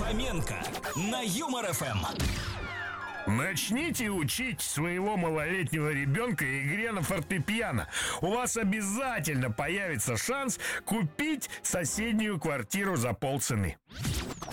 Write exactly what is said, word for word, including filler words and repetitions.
Фоменко на Юмор эф эм. Начните учить своего малолетнего ребенка игре на фортепиано. У вас обязательно появится шанс купить соседнюю квартиру за полцены.